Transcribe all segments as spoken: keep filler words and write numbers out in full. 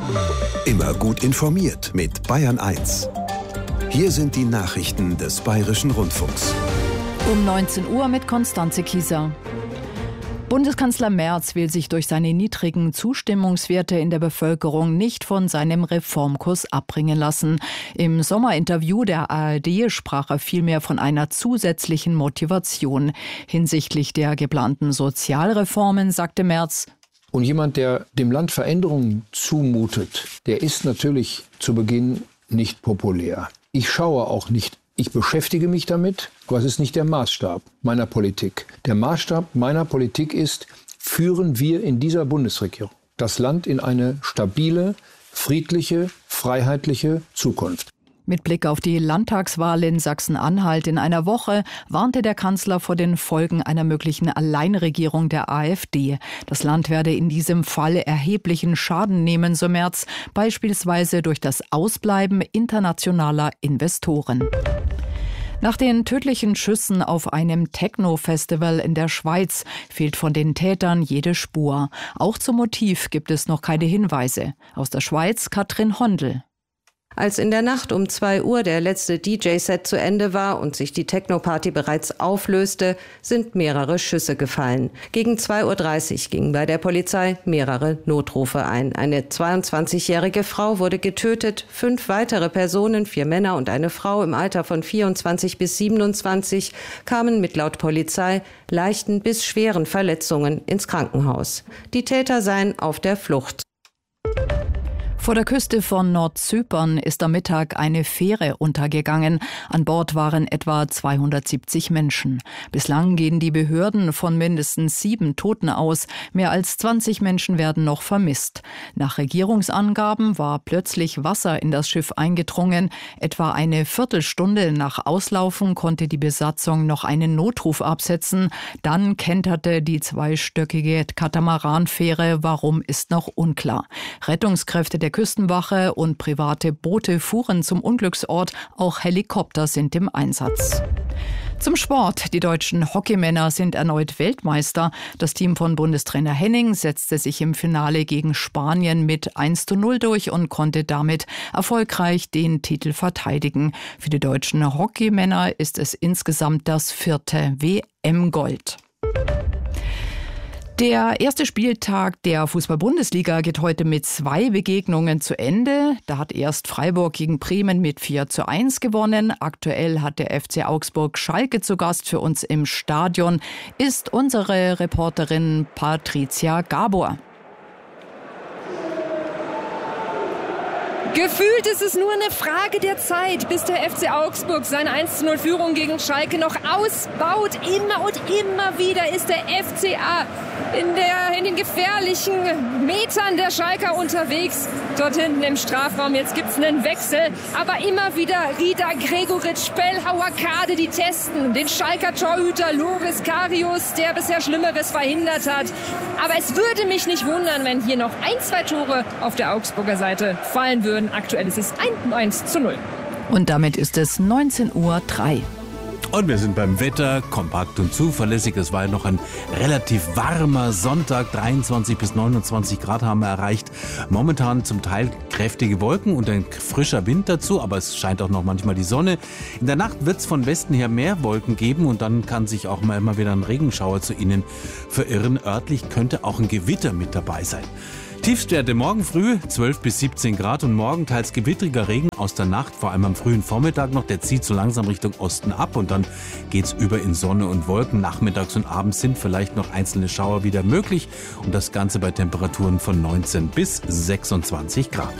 Immer gut informiert mit Bayern eins. Hier sind die Nachrichten des Bayerischen Rundfunks. Um neunzehn Uhr mit Konstanze Kieser. Bundeskanzler Merz will sich durch seine niedrigen Zustimmungswerte in der Bevölkerung nicht von seinem Reformkurs abbringen lassen. Im Sommerinterview der A R D sprach er vielmehr von einer zusätzlichen Motivation. Hinsichtlich der geplanten Sozialreformen sagte Merz: Und jemand, der dem Land Veränderungen zumutet, der ist natürlich zu Beginn nicht populär. Ich schaue auch nicht. Ich beschäftige mich damit, aber es ist nicht der Maßstab meiner Politik. Der Maßstab meiner Politik ist, führen wir in dieser Bundesregierung das Land in eine stabile, friedliche, freiheitliche Zukunft. Mit Blick auf die Landtagswahl in Sachsen-Anhalt in einer Woche warnte der Kanzler vor den Folgen einer möglichen Alleinregierung der AfD. Das Land werde in diesem Fall erheblichen Schaden nehmen, so Merz, beispielsweise durch das Ausbleiben internationaler Investoren. Nach den tödlichen Schüssen auf einem Techno-Festival in der Schweiz fehlt von den Tätern jede Spur. Auch zum Motiv gibt es noch keine Hinweise. Aus der Schweiz Katrin Hondel. Als in der Nacht um zwei Uhr der letzte D J-Set zu Ende war und sich die Techno-Party bereits auflöste, sind mehrere Schüsse gefallen. Gegen zwei Uhr dreißig gingen bei der Polizei mehrere Notrufe ein. Eine zweiundzwanzigjährige Frau wurde getötet, fünf weitere Personen, vier Männer und eine Frau im Alter von vierundzwanzig bis siebenundzwanzig, kamen mit laut Polizei leichten bis schweren Verletzungen ins Krankenhaus. Die Täter seien auf der Flucht. Vor der Küste von Nordzypern ist am Mittag eine Fähre untergegangen. An Bord waren etwa zweihundertsiebzig Menschen. Bislang gehen die Behörden von mindestens sieben Toten aus. Mehr als zwanzig Menschen werden noch vermisst. Nach Regierungsangaben war plötzlich Wasser in das Schiff eingedrungen. Etwa eine Viertelstunde nach Auslaufen konnte die Besatzung noch einen Notruf absetzen. Dann kenterte die zweistöckige Katamaranfähre. Warum, ist noch unklar. Rettungskräfte der Küstenwache und private Boote fuhren zum Unglücksort. Auch Helikopter sind im Einsatz. Zum Sport. Die deutschen Hockeymänner sind erneut Weltmeister. Das Team von Bundestrainer Henning setzte sich im Finale gegen Spanien mit eins zu null durch und konnte damit erfolgreich den Titel verteidigen. Für die deutschen Hockeymänner ist es insgesamt das vierte W M-Gold. Der erste Spieltag der Fußball-Bundesliga geht heute mit zwei Begegnungen zu Ende. Da hat erst Freiburg gegen Bremen mit vier zu eins gewonnen. Aktuell hat der F C Augsburg Schalke zu Gast. Für uns im Stadion ist unsere Reporterin Patricia Gabor. Gefühlt ist es nur eine Frage der Zeit, bis der F C Augsburg seine eins zu null Führung gegen Schalke noch ausbaut. Immer und immer wieder ist der F C A in, der, in den gefährlichen Metern der Schalker unterwegs. Dort hinten im Strafraum, jetzt gibt es einen Wechsel. Aber immer wieder Rida Gregoritsch, Bellhauer Kade, die testen. Den Schalker Torhüter Loris Karius, der bisher Schlimmeres verhindert hat. Aber es würde mich nicht wundern, wenn hier noch ein, zwei Tore auf der Augsburger Seite fallen würden. Aktuell ist es eins zu null. Und damit ist es neunzehn Uhr drei. Und wir sind beim Wetter, kompakt und zuverlässig. Es war ja noch ein relativ warmer Sonntag, dreiundzwanzig bis neunundzwanzig Grad haben wir erreicht. Momentan zum Teil kräftige Wolken und ein frischer Wind dazu, aber es scheint auch noch manchmal die Sonne. In der Nacht wird es von Westen her mehr Wolken geben und dann kann sich auch mal immer wieder ein Regenschauer zu Ihnen verirren. Örtlich könnte auch ein Gewitter mit dabei sein. Tiefstwerte morgen früh zwölf bis siebzehn Grad und morgen teils gewittriger Regen aus der Nacht, vor allem am frühen Vormittag noch. Der zieht so langsam Richtung Osten ab und dann geht's über in Sonne und Wolken. Nachmittags und abends sind vielleicht noch einzelne Schauer wieder möglich und das Ganze bei Temperaturen von neunzehn bis sechsundzwanzig Grad.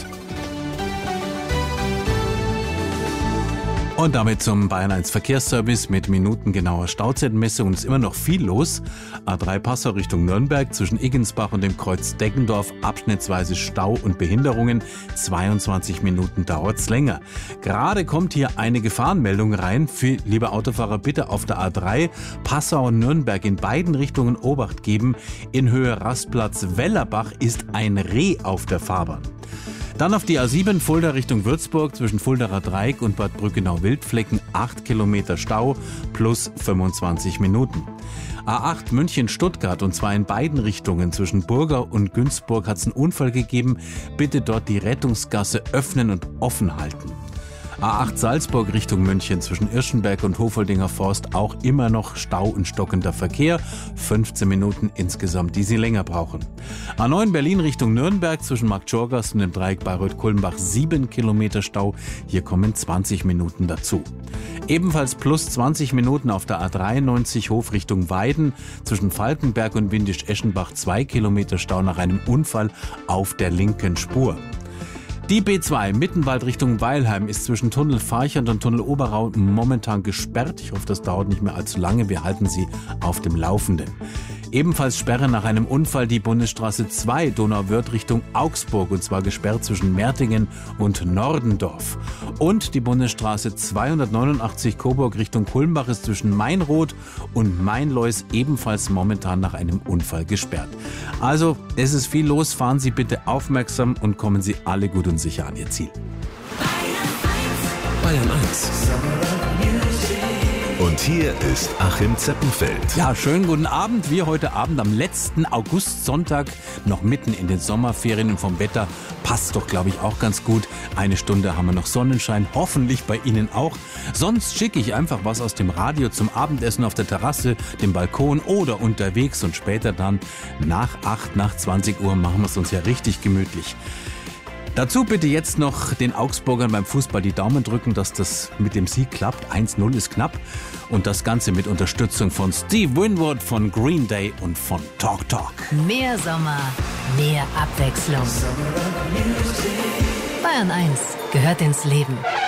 Und damit zum Bayern eins Verkehrsservice mit minutengenauer Stauzeitenmessung. Und es ist immer noch viel los. A drei Passau Richtung Nürnberg zwischen Iggensbach und dem Kreuz Deggendorf. Abschnittsweise Stau und Behinderungen. zweiundzwanzig Minuten dauert's länger. Gerade kommt hier eine Gefahrenmeldung rein. Für liebe Autofahrer, bitte auf der A drei Passau und Nürnberg in beiden Richtungen Obacht geben. In Höhe Rastplatz Wellerbach ist ein Reh auf der Fahrbahn. Dann auf die A sieben Fulda Richtung Würzburg zwischen Fuldaer Dreieck und Bad Brückenau-Wildflecken acht Kilometer Stau plus fünfundzwanzig Minuten. A acht München-Stuttgart, und zwar in beiden Richtungen. Zwischen Burger und Günzburg hat es einen Unfall gegeben. Bitte dort die Rettungsgasse öffnen und offen halten. A acht Salzburg Richtung München, zwischen Irschenberg und Hofoldinger Forst auch immer noch Stau und stockender Verkehr. fünfzehn Minuten insgesamt, die Sie länger brauchen. A neun Berlin Richtung Nürnberg, zwischen Marktschorgast und dem Dreieck Bayreuth-Kulmbach sieben Kilometer Stau. Hier kommen zwanzig Minuten dazu. Ebenfalls plus zwanzig Minuten auf der A dreiundneunzig Hof Richtung Weiden, zwischen Falkenberg und Windisch-Eschenbach zwei Kilometer Stau nach einem Unfall auf der linken Spur. Die B zwei Mittenwald Richtung Weilheim ist zwischen Tunnel Farchand und Tunnel Oberrau momentan gesperrt. Ich hoffe, das dauert nicht mehr allzu lange. Wir halten Sie auf dem Laufenden. Ebenfalls Sperre nach einem Unfall die Bundesstraße zwei Donauwörth Richtung Augsburg, und zwar gesperrt zwischen Mertingen und Nordendorf. Und die Bundesstraße zweihundertneunundachtzig Coburg Richtung Kulmbach ist zwischen Mainroth und Mainlois ebenfalls momentan nach einem Unfall gesperrt. Also, es ist viel los. Fahren Sie bitte aufmerksam und kommen Sie alle gut und sicher an Ihr Ziel. Bayern eins. Und hier ist Achim Zeppenfeld. Ja, schönen guten Abend. Wir heute Abend am letzten Augustsonntag, noch mitten in den Sommerferien, und vom Wetter passt doch, glaube ich, auch ganz gut. Eine Stunde haben wir noch Sonnenschein, hoffentlich bei Ihnen auch. Sonst schicke ich einfach was aus dem Radio zum Abendessen auf der Terrasse, dem Balkon oder unterwegs, und später dann nach acht, nach zwanzig Uhr machen wir es uns ja richtig gemütlich. Dazu bitte jetzt noch den Augsburgern beim Fußball die Daumen drücken, dass das mit dem Sieg klappt. eins null ist knapp. Und das Ganze mit Unterstützung von Steve Winwood, von Green Day und von Talk Talk. Mehr Sommer, mehr Abwechslung. Bayern eins gehört ins Leben.